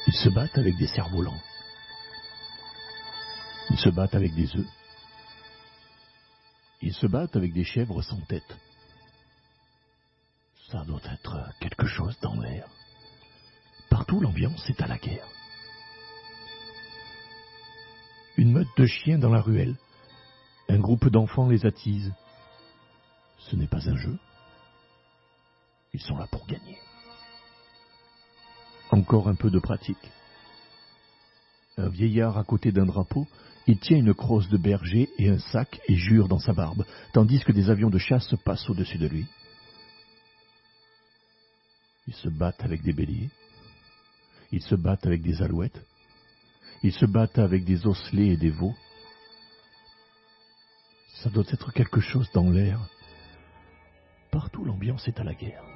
Ils se battent avec des cerfs-volants. Ils se battent avec des œufs. Ils se battent avec des chèvres sans tête. Ça doit être quelque chose dans l'air. Partout, l'ambiance est à la guerre. Une meute de chiens dans la ruelle. Un groupe d'enfants les attise. Ce n'est pas un jeu. Ils sont là pour gagner. Encore un peu de pratique. Un vieillard à côté d'un drapeau, il tient une crosse de berger et un sac et jure dans sa barbe, tandis que des avions de chasse passent au-dessus de lui. Ils se battent avec des béliers. Ils se battent avec des alouettes. Ils se battent avec des osselets et des veaux. Ça doit être quelque chose dans l'air. Partout, l'ambiance est à la guerre.